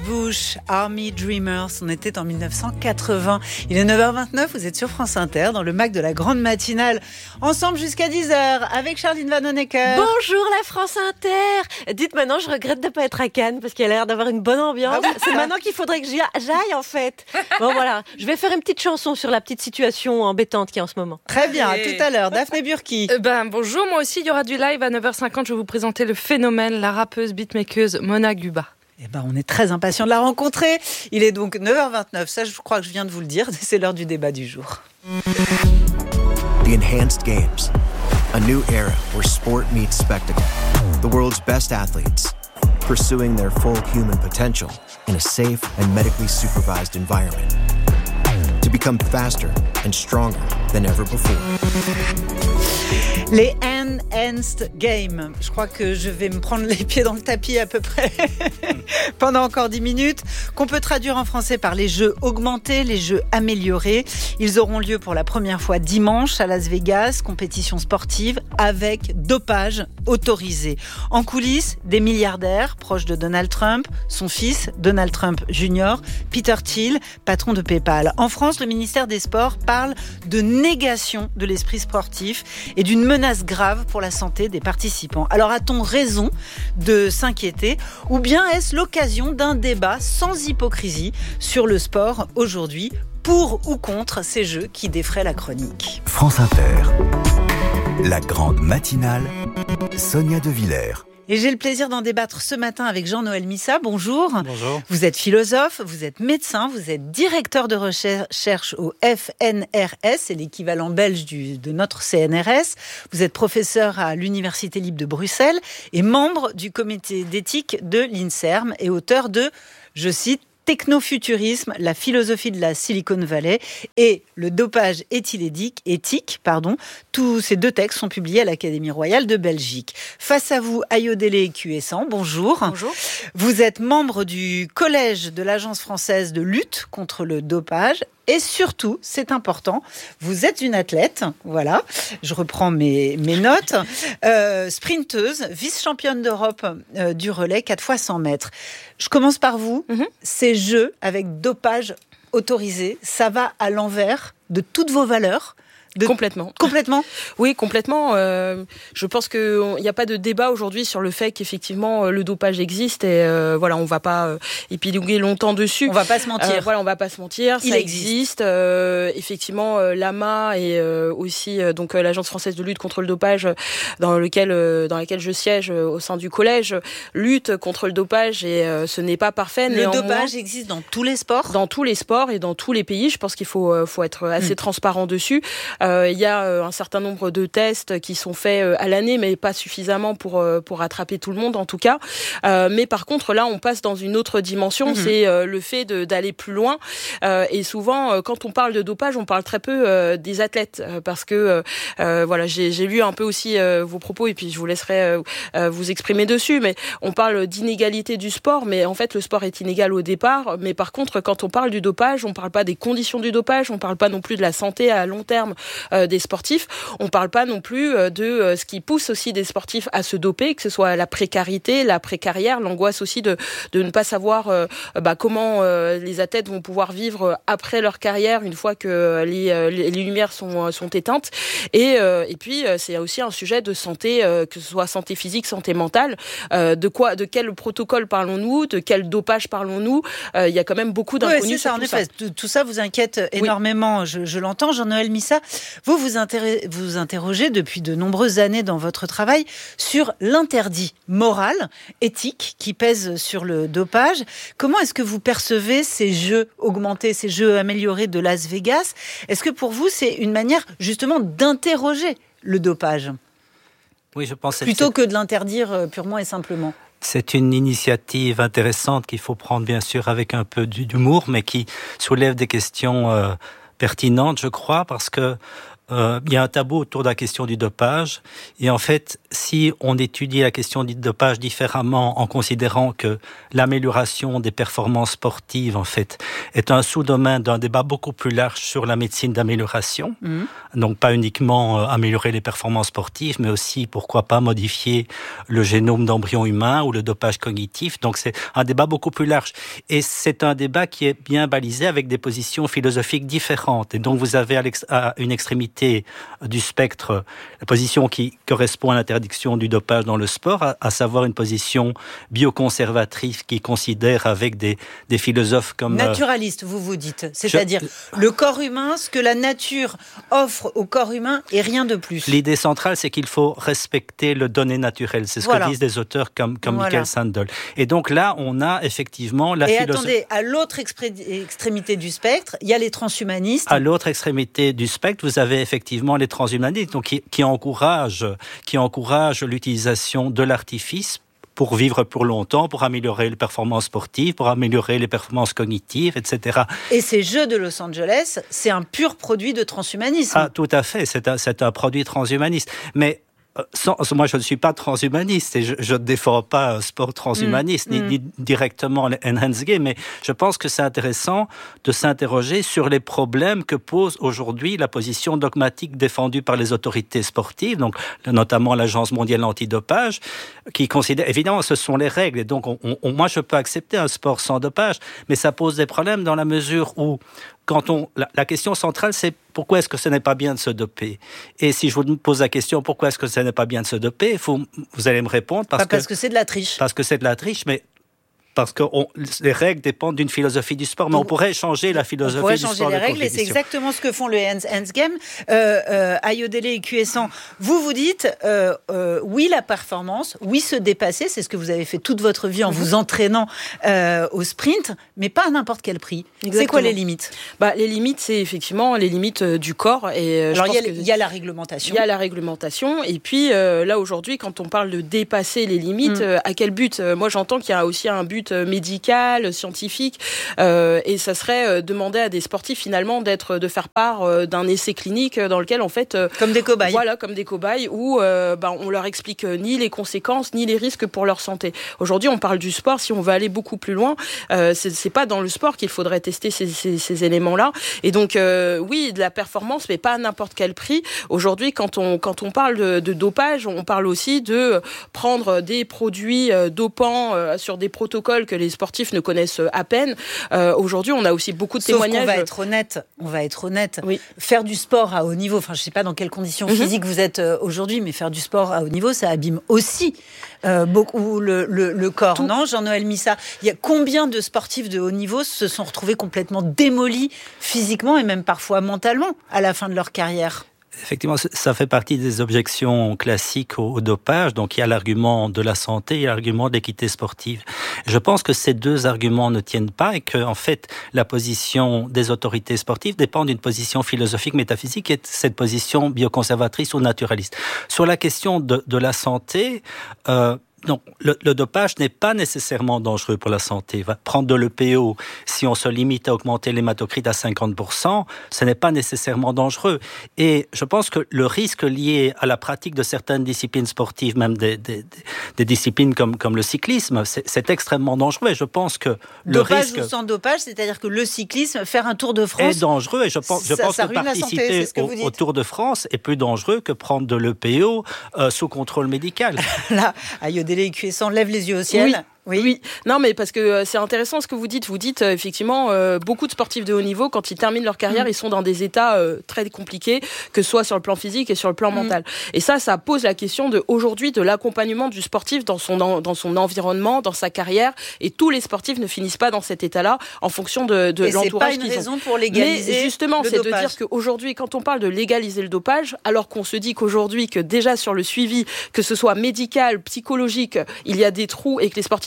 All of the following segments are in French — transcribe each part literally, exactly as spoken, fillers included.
Bush, Army Dreamers, on était en dix-neuf cent quatre-vingts. Il est neuf heures vingt-neuf, vous êtes sur France Inter, dans le Mac de la grande matinale, ensemble jusqu'à dix heures, avec Charline Vanhoenacker. Bonjour la France Inter. Dites maintenant, je regrette de ne pas être à Cannes, parce qu'il y a l'air d'avoir une bonne ambiance. Ah oui. C'est maintenant qu'il faudrait que j'y j'aille, en fait. Bon voilà, je vais faire une petite chanson sur la petite situation embêtante qu'il y a en ce moment. Très bien, à tout à l'heure. Daphné Burki. Euh ben, bonjour, moi aussi, il y aura du live à neuf heures cinquante. Je vais vous présenter le phénomène, la rappeuse beatmakeuse Mona Guba. Eh ben, on est très impatients de la rencontrer. Il est donc neuf heures vingt-neuf, ça je crois que je viens de vous le dire, c'est l'heure du débat du jour. The Enhanced Games, a new era where sport meets spectacle. The world's best athletes, pursuing their full human potential in a safe and medically supervised environment. To become faster and stronger than ever before. Les Enhanced Games. Je crois que je vais me prendre les pieds dans le tapis à peu près pendant encore dix minutes, qu'on peut traduire en français par les jeux augmentés, les jeux améliorés. Ils auront lieu pour la première fois dimanche à Las Vegas, compétition sportive avec dopage autorisé. En coulisses, des milliardaires proches de Donald Trump, son fils Donald Trump junior, Peter Thiel, patron de PayPal. En France, le ministère des Sports parle de négation de l'esprit sportif et d'une menace grave pour la santé des participants. Alors a-t-on raison de s'inquiéter ou bien est-ce l'occasion d'un débat sans hypocrisie sur le sport aujourd'hui, pour ou contre ces jeux qui défraient la chronique? France Inter, la grande matinale, Sonia De Villers. Et j'ai le plaisir d'en débattre ce matin avec Jean-Noël Missa. Bonjour. Bonjour. Vous êtes philosophe, vous êtes médecin, vous êtes directeur de recherche au F N R S, c'est l'équivalent belge du, de notre C N R S. Vous êtes professeur à l'Université libre de Bruxelles et membre du comité d'éthique de l'INSERM et auteur de, je cite, Technofuturisme, la philosophie de la Silicon Valley et le dopage éthylédique, éthique. Pardon. Tous ces deux textes sont publiés à l'Académie royale de Belgique. Face à vous, Ayodele Cuessan, bonjour. Bonjour. Vous êtes membre du collège de l'Agence française de lutte contre le dopage. Et surtout, c'est important, vous êtes une athlète, voilà, je reprends mes, mes notes, euh, sprinteuse, vice-championne d'Europe euh, du relais, quatre fois cent mètres. Je commence par vous, mm-hmm. Ces jeux avec dopage autorisé, ça va à l'envers de toutes vos valeurs. De... Complètement. Complètement. Oui, complètement. Euh, je pense qu'il n'y a pas de débat aujourd'hui sur le fait qu'effectivement le dopage existe et euh, voilà, on va pas euh, épiloguer longtemps dessus. On va pas se mentir. Euh, voilà, on va pas se mentir. Il ça existe. existe. Euh, effectivement, euh, l'A M A et euh, aussi euh, donc euh, l'Agence française de lutte contre le dopage, dans lequel euh, dans laquelle je siège euh, au sein du collège, lutte contre le dopage et euh, ce n'est pas parfait. Le néanmoins, dopage existe dans tous les sports. Dans tous les sports et dans tous les pays. Je pense qu'il faut euh, faut être assez mmh. transparent dessus. Il euh, y a euh, un certain nombre de tests qui sont faits euh, à l'année, mais pas suffisamment pour euh, pour attraper tout le monde en tout cas. Euh, mais par contre, là, on passe dans une autre dimension, mm-hmm. c'est euh, le fait de, d'aller plus loin. Euh, et souvent, euh, quand on parle de dopage, on parle très peu euh, des athlètes, euh, parce que euh, voilà, j'ai, j'ai lu un peu aussi euh, vos propos, et puis je vous laisserai euh, euh, vous exprimer dessus. Mais on parle d'inégalité du sport, mais en fait, le sport est inégal au départ. Mais par contre, quand on parle du dopage, on parle pas des conditions du dopage, on parle pas non plus de la santé à long terme euh, des sportifs. On parle pas non plus euh, de euh, ce qui pousse aussi des sportifs à se doper, que ce soit la précarité, la précarrière, l'angoisse aussi de de ne pas savoir euh, bah, comment euh, les athlètes vont pouvoir vivre après leur carrière une fois que les les, les lumières sont sont éteintes. Et euh, et puis euh, c'est aussi un sujet de santé, euh, que ce soit santé physique, santé mentale. Euh, de quoi, de quel protocole parlons-nous, de quel dopage parlons-nous? Euh, Il y a quand même beaucoup d'inconnus. Oui, c'est ça, sur en tout effet. ça. Tout ça vous inquiète énormément. Oui. Je, je l'entends, Jean-Noël Missa. Vous vous, intér- vous interrogez depuis de nombreuses années dans votre travail sur l'interdit moral, éthique qui pèse sur le dopage. Comment est-ce que vous percevez ces jeux augmentés, ces jeux améliorés de Las Vegas? Est-ce que pour vous, c'est une manière justement d'interroger le dopage? Oui, je pense. Plutôt que de l'interdire purement et simplement. C'est une initiative intéressante qu'il faut prendre bien sûr avec un peu d'humour, mais qui soulève des questions euh, pertinentes, je crois, parce que euh, il y a un tabou autour de la question du dopage. Et en fait, si on étudie la question du dopage différemment en considérant que l'amélioration des performances sportives, en fait, est un sous-domaine d'un débat beaucoup plus large sur la médecine d'amélioration. Mmh. Donc, pas uniquement euh, améliorer les performances sportives, mais aussi, pourquoi pas, modifier le génome d'embryon humain ou le dopage cognitif. Donc, c'est un débat beaucoup plus large. Et c'est un débat qui est bien balisé avec des positions philosophiques différentes. Et donc, vous avez à, à une extrémité du spectre, la position qui correspond à l'interdiction du dopage dans le sport, à, à savoir une position bioconservatrice qui considère avec des, des philosophes comme... Naturaliste, vous vous dites. C'est-à-dire je... le corps humain, ce que la nature offre au corps humain et rien de plus. L'idée centrale, c'est qu'il faut respecter le donné naturel. C'est ce voilà. que disent des auteurs comme, comme voilà. Michael Sandel. Et donc là, on a effectivement la philosophie... Et philosoph... attendez, à l'autre expré... extrémité du spectre, il y a les transhumanistes. À l'autre extrémité du spectre, vous avez effectivement les transhumanistes, donc qui, qui encouragent, qui encouragent l'utilisation de l'artifice pour vivre pour longtemps, pour améliorer les performances sportives, pour améliorer les performances cognitives, et cetera. Et ces Jeux de Los Angeles, c'est un pur produit de transhumanisme. Ah, tout à fait, c'est un, c'est un produit transhumaniste. Mais Sans, moi, je ne suis pas transhumaniste et je ne défends pas un sport transhumaniste, mmh, ni, mmh. ni directement l'enhanced game, mais je pense que c'est intéressant de s'interroger sur les problèmes que pose aujourd'hui la position dogmatique défendue par les autorités sportives, donc notamment l'Agence mondiale antidopage, qui considère, évidemment, ce sont les règles, et donc on, on, moi, je peux accepter un sport sans dopage, mais ça pose des problèmes dans la mesure où Quand on, la, la question centrale, c'est pourquoi est-ce que ce n'est pas bien de se doper ? Et si je vous pose la question pourquoi est-ce que ce n'est pas bien de se doper, faut, vous allez me répondre parce, pas parce que, que c'est de la triche. Parce que c'est de la triche, mais parce que on, les règles dépendent d'une philosophie du sport, mais on, on pourrait changer la philosophie du sport. On pourrait changer les règles, et c'est exactement ce que font le Enhanced Game. Euh, euh, Ayodele et Kuesan, vous vous dites, euh, euh, oui la performance, oui se dépasser, c'est ce que vous avez fait toute votre vie en mmh. vous entraînant euh, au sprint, mais pas à n'importe quel prix. Exactement. C'est quoi les limites ? Bah, les limites, c'est effectivement les limites euh, du corps. Et, euh, Alors il y, y a la réglementation. Il y a la réglementation, et puis euh, là aujourd'hui, quand on parle de dépasser les limites, mmh. euh, à quel but ? euh, Moi j'entends qu'il y a aussi un but médical, scientifique, euh, et ça serait euh, demander à des sportifs finalement d'être, de faire part euh, d'un essai clinique dans lequel en fait, euh, comme des cobayes, voilà, comme des cobayes, où euh, bah, on leur explique ni les conséquences ni les risques pour leur santé. Aujourd'hui, on parle du sport. Si on veut aller beaucoup plus loin, euh, c'est, c'est pas dans le sport qu'il faudrait tester ces, ces, ces éléments-là. Et donc, euh, oui, de la performance, mais pas à n'importe quel prix. Aujourd'hui, quand on quand on parle de, de dopage, on parle aussi de prendre des produits euh, dopants euh, sur des protocoles que les sportifs ne connaissent à peine. Euh, aujourd'hui, on a aussi beaucoup de Sauf témoignages. Qu'on va être honnête, on va être honnête. Oui. Faire du sport à haut niveau, enfin, je ne sais pas dans quelles conditions mm-hmm. physiques vous êtes euh, aujourd'hui, mais faire du sport à haut niveau, ça abîme aussi euh, beaucoup le, le, le corps. Tout. Non, Jean-Noël Missa, il y a combien de sportifs de haut niveau se sont retrouvés complètement démolis physiquement et même parfois mentalement à la fin de leur carrière ? Effectivement, ça fait partie des objections classiques au, au dopage. Donc, il y a l'argument de la santé et l'argument de l'équité sportive. Je pense que ces deux arguments ne tiennent pas et que, en fait, la position des autorités sportives dépend d'une position philosophique, métaphysique, et cette position bioconservatrice ou naturaliste. Sur la question de, de la santé, euh, Donc, le, le dopage n'est pas nécessairement dangereux pour la santé. Prendre de l'E P O, si on se limite à augmenter l'hématocrit à cinquante pour cent, ce n'est pas nécessairement dangereux. Et je pense que le risque lié à la pratique de certaines disciplines sportives, même des, des, des disciplines comme, comme le cyclisme, c'est, c'est extrêmement dangereux. Et je pense que le dopage risque... ou sans dopage, c'est-à-dire que le cyclisme, faire un Tour de France... est dangereux. Et je pense, je ça, pense ça que participer santé, que au, au Tour de France est plus dangereux que prendre de l'E P O euh, sous contrôle médical. Là, Ayodele et Kuesan lève les yeux au ciel. Oui. Oui. oui, non mais parce que c'est intéressant ce que vous dites. Vous dites euh, effectivement euh, beaucoup de sportifs de haut niveau, quand ils terminent leur carrière, mmh. ils sont dans des états euh, très compliqués, que ce soit sur le plan physique et sur le plan mmh. mental. Et ça, ça pose la question de aujourd'hui de l'accompagnement du sportif dans son en, dans son environnement, dans sa carrière. Et tous les sportifs ne finissent pas dans cet état-là en fonction de, de et l'entourage qu'ils ont. Et c'est pas une raison pour légaliser. Mais justement, le c'est dopage. de dire qu'aujourd'hui, quand on parle de légaliser le dopage, alors qu'on se dit qu'aujourd'hui que déjà sur le suivi, que ce soit médical, psychologique, il y a des trous et que les sportifs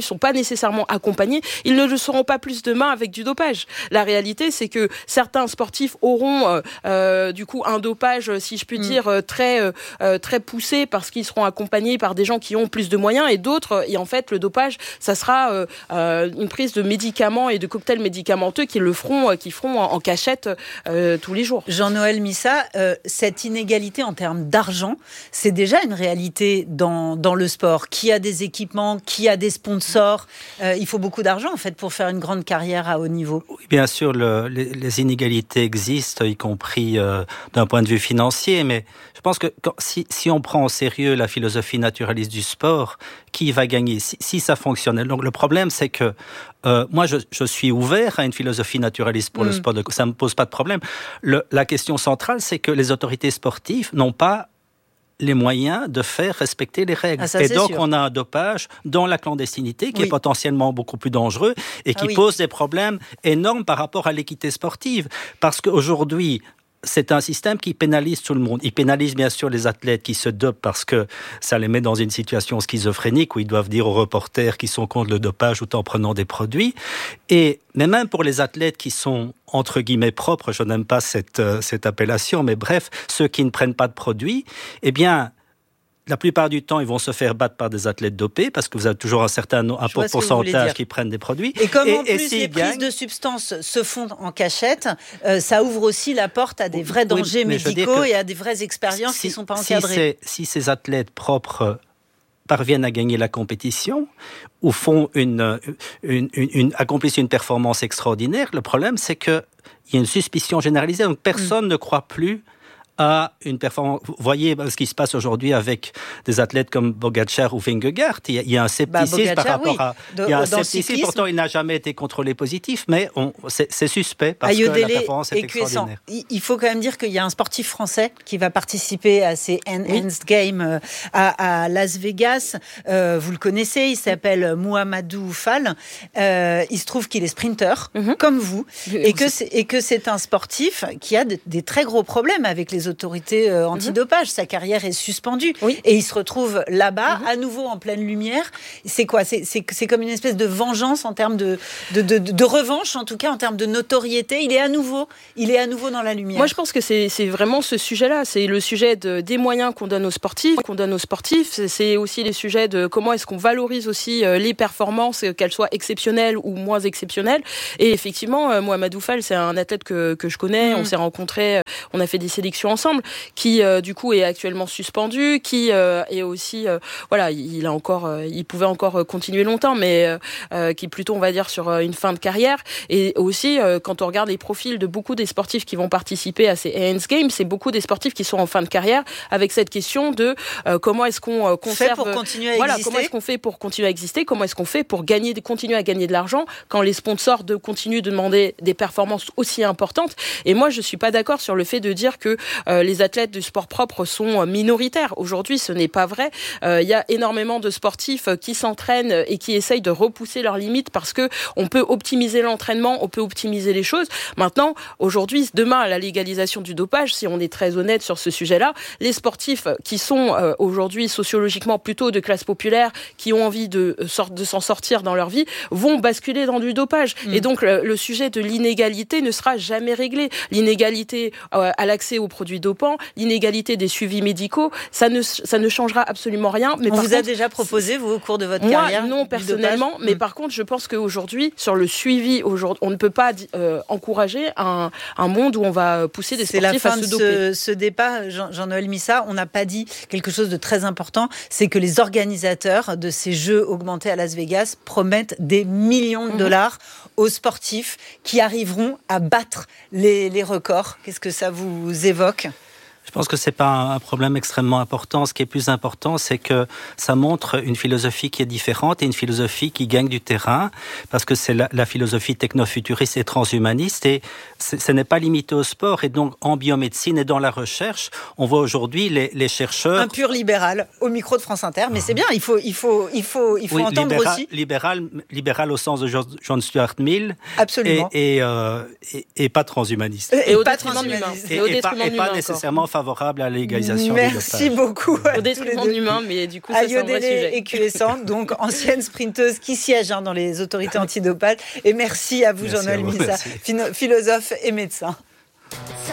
sportifs sont pas nécessairement accompagnés, ils ne le seront pas plus demain avec du dopage. La réalité, c'est que certains sportifs auront euh, euh, du coup un dopage, si je puis dire, euh, très euh, très poussé parce qu'ils seront accompagnés par des gens qui ont plus de moyens, et d'autres, et en fait, le dopage, ça sera euh, euh, une prise de médicaments et de cocktails médicamenteux qui le feront, euh, qui feront en, en cachette euh, tous les jours. Jean-Noël Missa, euh, cette inégalité en termes d'argent, c'est déjà une réalité dans, dans le sport. Qui a des équipements, qui a des sponsors, euh, il faut beaucoup d'argent en fait pour faire une grande carrière à haut niveau. Oui, bien sûr, le, les, les inégalités existent, y compris euh, d'un point de vue financier, mais je pense que quand, si, si on prend au sérieux la philosophie naturaliste du sport, qui va gagner si, si ça fonctionne? Donc le problème, c'est que euh, moi, je, je suis ouvert à une philosophie naturaliste pour mmh. le sport, de, ça ne me pose pas de problème. Le, la question centrale, c'est que les autorités sportives n'ont pas les moyens de faire respecter les règles. Ah, ça, et donc, sûr. On a un dopage dans la clandestinité qui oui. est potentiellement beaucoup plus dangereux et qui ah, oui. pose des problèmes énormes par rapport à l'équité sportive. Parce qu'aujourd'hui, c'est un système qui pénalise tout le monde. Il pénalise bien sûr les athlètes qui se dopent parce que ça les met dans une situation schizophrénique où ils doivent dire aux reporters qu'ils sont contre le dopage tout en prenant des produits. Et, mais même pour les athlètes qui sont entre guillemets propres, je n'aime pas cette, euh, cette appellation, mais bref, ceux qui ne prennent pas de produits, eh bien, la plupart du temps, ils vont se faire battre par des athlètes dopés parce que vous avez toujours un certain un pourcentage qui prennent des produits. Et comme et, en plus les prises de substances se font en cachette, euh, ça ouvre aussi la porte à des vrais dangers oui, médicaux et à des vraies expériences si, qui ne sont pas encadrées. Si, si ces athlètes propres parviennent à gagner la compétition ou font une, une, une, une, accomplissent une performance extraordinaire, le problème c'est qu'il y a une suspicion généralisée. Donc personne mmh. ne croit plus à une performance. Vous voyez ce qui se passe aujourd'hui avec des athlètes comme Bogacar ou Vingegaard. Il y a, il y a un scepticisme bah, par rapport oui. à. De, il y a un scepticisme. Pourtant, il n'a jamais été contrôlé positif, mais on, c'est, c'est suspect parce Ayodele que la performance est extraordinaire. Il faut quand même dire qu'il y a un sportif français qui va participer à ces Enhanced oui. Games à, à Las Vegas. Euh, vous le connaissez, il s'appelle Mouhamadou Fall. Euh, il se trouve qu'il est sprinter, mm-hmm. comme vous, et que, c'est, et que c'est un sportif qui a de, des très gros problèmes avec les autorités euh, antidopage. Mmh. Sa carrière est suspendue. Oui. Et il se retrouve là-bas, mmh. à nouveau en pleine lumière. C'est quoi ? c'est, c'est, c'est comme une espèce de vengeance en termes de, de, de, de revanche, en tout cas en termes de notoriété. Il est à nouveau, il est à nouveau dans la lumière. Moi, je pense que c'est, c'est vraiment ce sujet-là. C'est le sujet de, des moyens qu'on donne aux sportifs. Qu'on donne aux sportifs. C'est, c'est aussi les sujets de comment est-ce qu'on valorise aussi euh, les performances, qu'elles soient exceptionnelles ou moins exceptionnelles. Et effectivement, euh, Mouhamadou Fall, c'est un athlète que, que je connais. Mmh. On s'est rencontrés, on a fait des sélections ensemble, qui euh, du coup est actuellement suspendu, qui euh, est aussi, euh, voilà, il a encore, euh, il pouvait encore continuer longtemps, mais euh, qui est plutôt, on va dire, sur une fin de carrière. Et aussi, euh, quand on regarde les profils de beaucoup des sportifs qui vont participer à ces Enhanced Games, c'est beaucoup des sportifs qui sont en fin de carrière, avec cette question de euh, comment est-ce qu'on euh, conserve, fait pour continuer à voilà, exister. Comment est-ce qu'on fait pour continuer à exister, comment est-ce qu'on fait pour gagner, continuer à gagner de l'argent quand les sponsors de continuent de demander des performances aussi importantes. Et moi, je suis pas d'accord sur le fait de dire que Euh, les athlètes du sport propre sont minoritaires. Aujourd'hui, ce n'est pas vrai. Euh, il y a énormément de sportifs qui s'entraînent et qui essayent de repousser leurs limites parce que on peut optimiser l'entraînement, on peut optimiser les choses. Maintenant, aujourd'hui, demain, à la légalisation du dopage, si on est très honnête sur ce sujet-là, les sportifs qui sont euh, aujourd'hui sociologiquement plutôt de classe populaire, qui ont envie de, de s'en sortir dans leur vie, vont basculer dans du dopage. Mmh. Et donc, le, le sujet de l'inégalité ne sera jamais réglé. L'inégalité euh, à l'accès aux produits dopants, l'inégalité des suivis médicaux, ça ne, ça ne changera absolument rien. Mais on par vous contre, a déjà proposé, vous, au cours de votre moi, carrière? Non, personnellement, mais mmh. par contre, je pense qu'aujourd'hui, sur le suivi, aujourd'hui, on ne peut pas euh, encourager un, un monde où on va pousser des c'est sportifs à se doper. C'est la fin de ce, ce débat, Jean, Jean-Noël Missa. On n'a pas dit quelque chose de très important, c'est que les organisateurs de ces Jeux augmentés à Las Vegas promettent des millions de mmh. dollars aux sportifs qui arriveront à battre les, les records. Qu'est-ce que ça vous évoque ? Je pense que c'est pas un problème extrêmement important. Ce qui est plus important, c'est que ça montre une philosophie qui est différente et une philosophie qui gagne du terrain, parce que c'est la, la philosophie technofuturiste et transhumaniste, et ce n'est pas limité au sport. Et donc, en biomédecine et dans la recherche, on voit aujourd'hui les, les chercheurs... Un pur libéral au micro de France Inter, mais c'est bien, il faut, il faut, il faut, il faut oui, entendre libéral, aussi... Libéral, libéral au sens de John Stuart Mill. Absolument. Et, et, euh, et, et pas transhumaniste. Et, et, et au pas détriment de l'humain. Et, et, et pas, et pas nécessairement favorable favorable à la légalisation Merci du dopage. beaucoup à Au détriment de l'humain, mais du coup, ça c'est un vrai sujet. et Q S cent, donc ancienne sprinteuse qui siège hein, dans les autorités antidopage. Et merci à vous, Merci Jean-Noël à vous, Missa, merci. philosophe et médecin.